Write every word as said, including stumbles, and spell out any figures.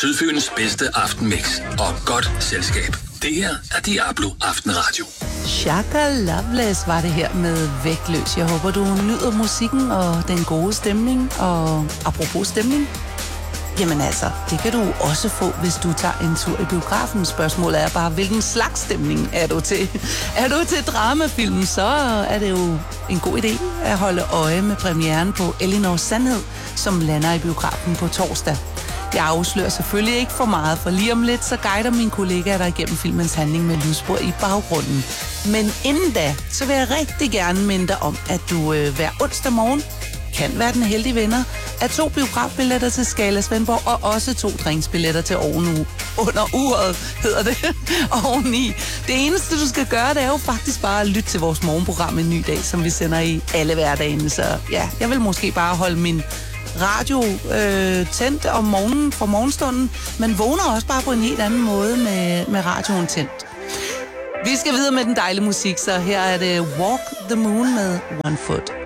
Sydfyns bedste aftenmix og godt selskab. Det her er Diablo Aftenradio. Shaka Loveless var det her med Vægtløs. Jeg håber, du nyder musikken og den gode stemning. Og apropos stemning, jamen altså, det kan du også få, hvis du tager en tur i biografen. Spørgsmålet er bare, hvilken slags stemning er du til? Er du til dramafilm, så er det jo en god idé at holde øje med premieren på Elinors Sandhed, som lander i biografen på torsdag. Jeg afslører selvfølgelig ikke for meget, for lige om lidt, så guider mine kollegaer dig igennem filmens handling med lydspor i baggrunden. Men inden da, så vil jeg rigtig gerne minde dig om, at du øh, hver onsdag morgen kan være den heldige vinder af to biografbilletter til Scala Svendborg, og også to drinksbilletter til ovenu. Under uret, hedder det, oveni. Det eneste, du skal gøre, det er jo faktisk bare at lytte til vores morgenprogram En Ny Dag, som vi sender i alle hverdagene. Så ja, jeg vil måske bare holde min radio øh, tændt om morgenen fra morgenstunden, men vågner også bare på en helt anden måde med, med radioen tændt. Vi skal videre med den dejlige musik, så her er det Walk the Moon med One Foot.